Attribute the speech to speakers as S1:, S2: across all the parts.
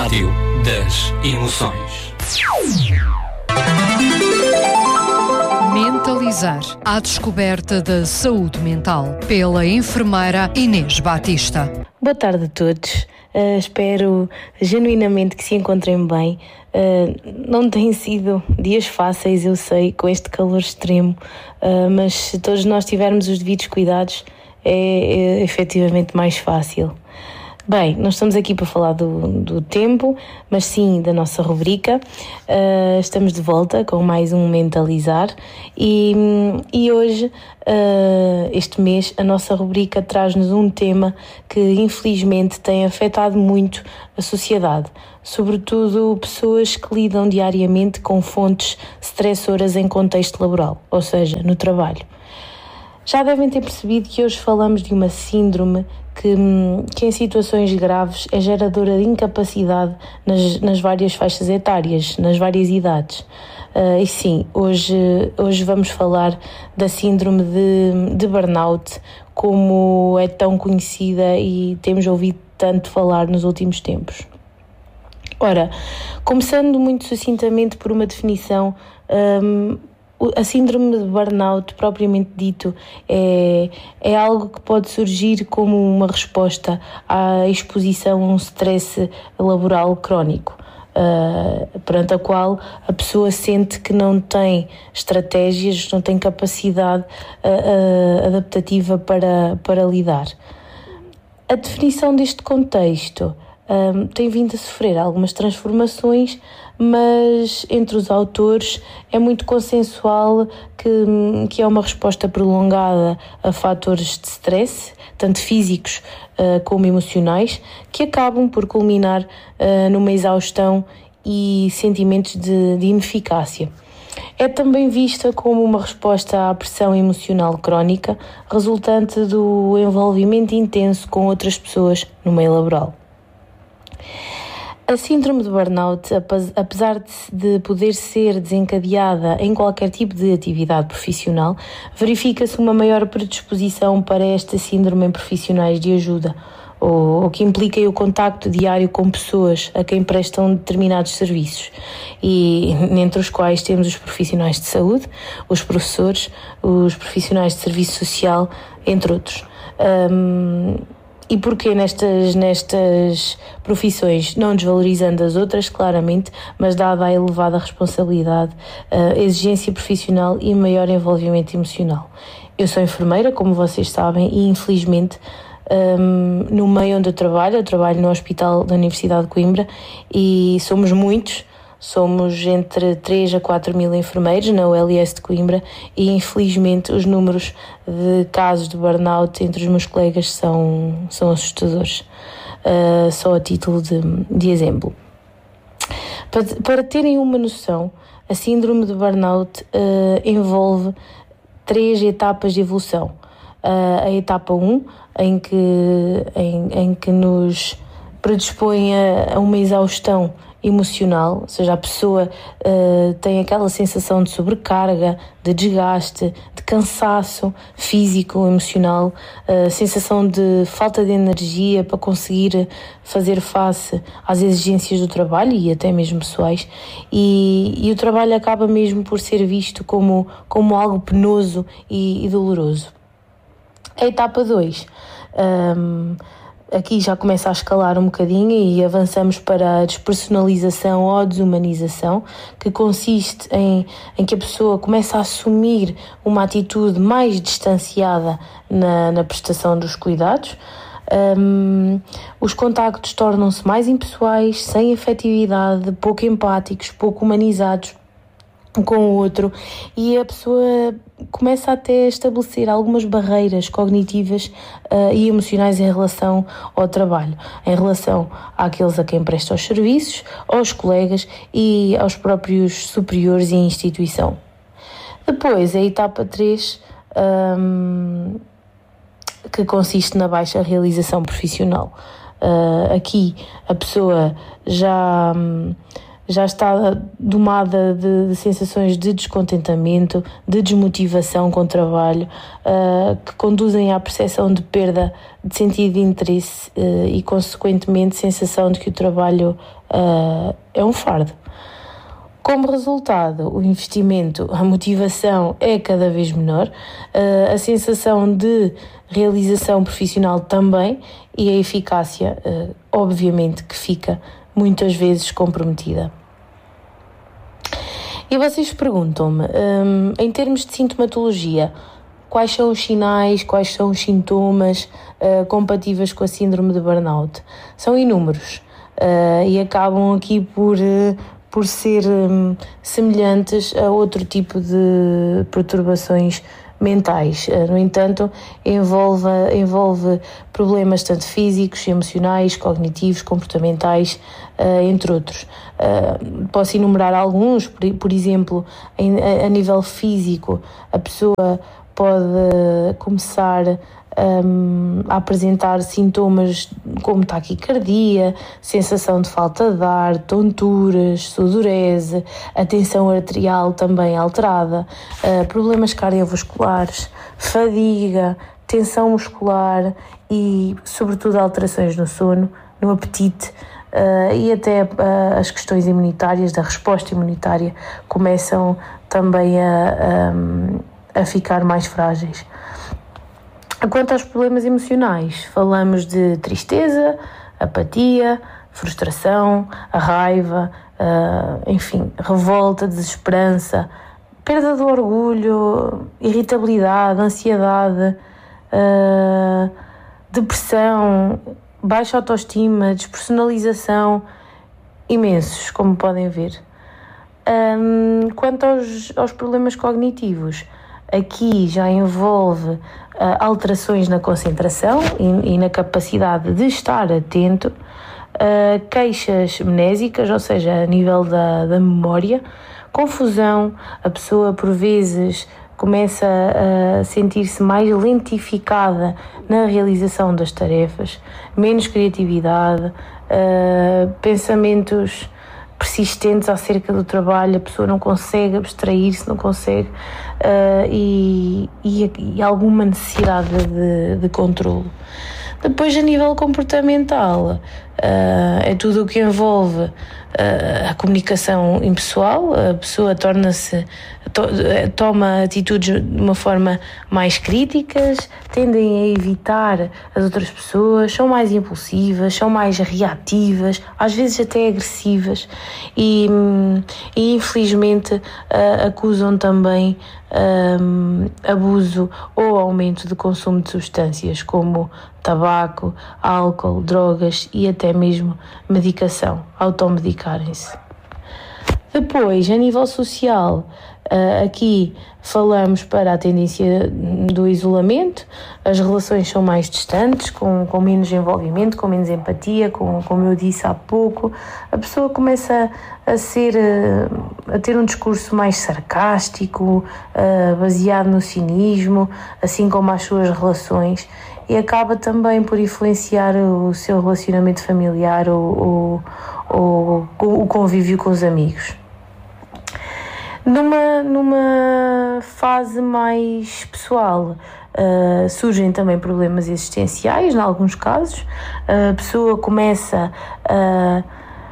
S1: Rádio das Emoções.
S2: Mentalizar, à descoberta da saúde mental, pela enfermeira Inês Batista.
S3: Boa tarde a todos. Espero genuinamente que se encontrem bem. Não têm sido dias fáceis, eu sei, com este calor extremo, mas se todos nós tivermos os devidos cuidados, é efetivamente mais fácil. Bem, não estamos aqui para falar do tempo, mas sim da nossa rubrica. Estamos de volta com mais um Mentalizar e hoje, este mês, a nossa rubrica traz-nos um tema que infelizmente tem afetado muito a sociedade, sobretudo pessoas que lidam diariamente com fontes stressoras em contexto laboral, ou seja, no trabalho. Já devem ter percebido que hoje falamos de uma síndrome que em situações graves é geradora de incapacidade nas várias faixas etárias, nas várias idades. E sim, hoje vamos falar da síndrome de burnout, como é tão conhecida e temos ouvido tanto falar nos últimos tempos. Ora, começando muito sucintamente por uma definição, a síndrome de burnout, propriamente dito, é algo que pode surgir como uma resposta à exposição a um stress laboral crónico, perante a qual a pessoa sente que não tem estratégias, não tem capacidade adaptativa para lidar. A definição deste contexto tem vindo a sofrer algumas transformações, mas entre os autores é muito consensual que é uma resposta prolongada a fatores de stress, tanto físicos como emocionais, que acabam por culminar numa exaustão e sentimentos de ineficácia. É também vista como uma resposta à pressão emocional crónica, resultante do envolvimento intenso com outras pessoas no meio laboral. A síndrome de burnout, apesar de poder ser desencadeada em qualquer tipo de atividade profissional, verifica-se uma maior predisposição para esta síndrome em profissionais de ajuda, o que implica o contacto diário com pessoas a quem prestam determinados serviços, e entre os quais temos os profissionais de saúde, os professores, os profissionais de serviço social, entre outros. E porquê nestas profissões, não desvalorizando as outras, claramente, mas dada a elevada responsabilidade, a exigência profissional e maior envolvimento emocional. Eu sou enfermeira, como vocês sabem, e infelizmente no meio onde eu trabalho no Hospital da Universidade de Coimbra, e somos muitos. Somos entre 3 a 4 mil enfermeiros na ULS de Coimbra e, infelizmente, os números de casos de burnout entre os meus colegas são assustadores, só a título de exemplo. Para terem uma noção, a síndrome de burnout envolve 3 etapas de evolução. A etapa 1, em que nos predispõe a uma exaustão emocional, ou seja, a pessoa tem aquela sensação de sobrecarga, de desgaste, de cansaço físico, emocional, sensação de falta de energia para conseguir fazer face às exigências do trabalho e até mesmo pessoais, e o trabalho acaba mesmo por ser visto como algo penoso e doloroso. A etapa 2, aqui já começa a escalar um bocadinho e avançamos para a despersonalização ou a desumanização, que consiste em que a pessoa começa a assumir uma atitude mais distanciada na prestação dos cuidados. Os contactos tornam-se mais impessoais, sem afetividade, pouco empáticos, pouco humanizados com o outro, e a pessoa começa até a estabelecer algumas barreiras cognitivas e emocionais em relação ao trabalho, em relação àqueles a quem presta os serviços, aos colegas e aos próprios superiores e instituição. Depois, a etapa 3, que consiste na baixa realização profissional. Aqui a pessoa já já está domada de sensações de descontentamento, de desmotivação com o trabalho, que conduzem à percepção de perda de sentido de interesse e, consequentemente, sensação de que o trabalho é um fardo. Como resultado, o investimento, a motivação é cada vez menor, a sensação de realização profissional também, e a eficácia, obviamente, que fica muitas vezes comprometida. E vocês perguntam-me, em termos de sintomatologia, quais são os sinais, quais são os sintomas compatíveis com a síndrome de burnout? São inúmeros e acabam aqui por ser semelhantes a outro tipo de perturbações mentais. No entanto, envolve problemas tanto físicos, emocionais, cognitivos, comportamentais, entre outros. Posso enumerar alguns, por exemplo, a nível físico, a pessoa pode começar a apresentar sintomas como taquicardia, sensação de falta de ar, tonturas, sudorese, a tensão arterial também alterada, problemas cardiovasculares, fadiga, tensão muscular e, sobretudo, alterações no sono, no apetite, e até as questões imunitárias, da resposta imunitária, começam também a ficar mais frágeis. Quanto aos problemas emocionais, falamos de tristeza, apatia, frustração, a raiva, enfim, revolta, desesperança, perda do orgulho, irritabilidade, ansiedade, depressão, baixa autoestima, despersonalização, imensos, como podem ver. Quanto aos problemas cognitivos, aqui já envolve alterações na concentração e na capacidade de estar atento, queixas mnésicas, ou seja, a nível da memória, confusão, a pessoa por vezes começa a sentir-se mais lentificada na realização das tarefas, menos criatividade, pensamentos persistentes acerca do trabalho, a pessoa não consegue abstrair-se, não consegue, e alguma necessidade de controle. Depois, a nível comportamental, é tudo o que envolve a comunicação impessoal, a pessoa toma atitudes de uma forma mais críticas, tendem a evitar as outras pessoas, são mais impulsivas, são mais reativas, às vezes até agressivas e infelizmente acusam também abuso ou aumento de consumo de substâncias como tabaco, álcool, drogas e até mesmo medicação, automedicarem-se. Depois, a nível social, aqui falamos para a tendência do isolamento, as relações são mais distantes, com menos envolvimento, com menos empatia, como eu disse há pouco, a pessoa começa a ter um discurso mais sarcástico, baseado no cinismo, assim como as suas relações, e acaba também por influenciar o seu relacionamento familiar ou o convívio com os amigos. Numa fase mais pessoal, surgem também problemas existenciais, em alguns casos. A pessoa começa a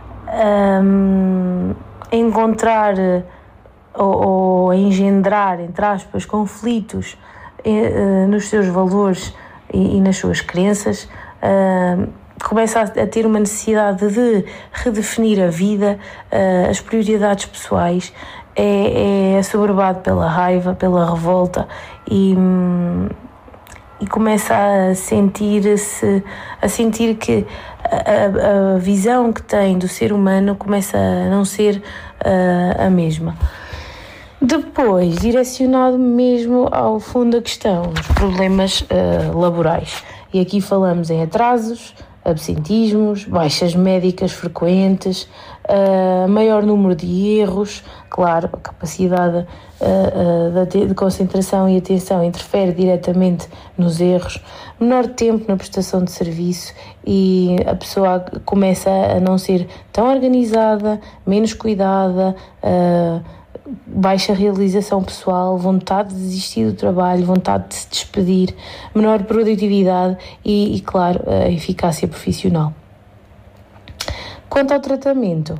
S3: encontrar ou a engendrar, entre aspas, conflitos nos seus valores e nas suas crenças. Começa a ter uma necessidade de redefinir a vida, as prioridades pessoais, é assoberbado pela raiva, pela revolta e começa a sentir que a visão que tem do ser humano começa a não ser a mesma. Depois, direcionado mesmo ao fundo da questão, os problemas laborais. E aqui falamos em atrasos, absentismos, baixas médicas frequentes, maior número de erros. Claro, a capacidade de concentração e atenção interfere diretamente nos erros, menor tempo na prestação de serviço e a pessoa começa a não ser tão organizada, menos cuidada, baixa realização pessoal, vontade de desistir do trabalho, vontade de se despedir, menor produtividade e claro, a eficácia profissional. Quanto ao tratamento,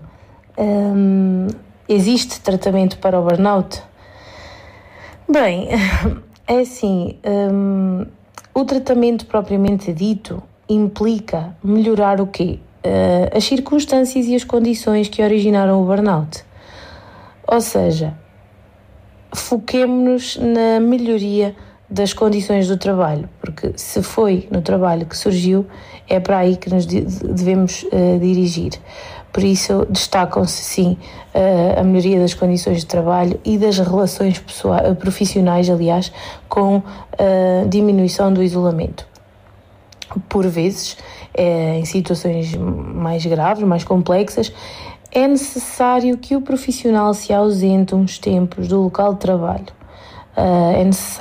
S3: existe tratamento para o burnout? Bem, é assim, o tratamento propriamente dito implica melhorar o quê? As circunstâncias e as condições que originaram o burnout. Ou seja, foquemo-nos na melhoria das condições do trabalho, porque se foi no trabalho que surgiu, é para aí que nos devemos dirigir. Por isso, destacam-se sim a melhoria das condições de trabalho e das relações profissionais, aliás, com a diminuição do isolamento. Por vezes, em situações mais graves, mais complexas, é necessário que o profissional se ausente uns tempos do local de trabalho. É necessário